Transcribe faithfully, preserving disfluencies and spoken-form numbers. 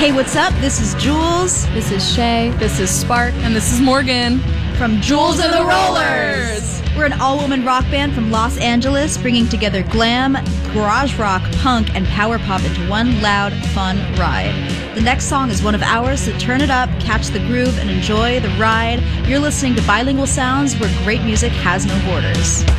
Hey, what's up? This is Jules. This is Shay. This is Spark. And this is Morgan. From Jules and the Rollers. We're an all-woman rock band from Los Angeles, bringing together glam, garage rock, punk, and power pop into one loud, fun ride. The next song is one of ours, so turn it up, catch the groove, and enjoy the ride. You're listening to Bilingual Sounds, where great music has no borders.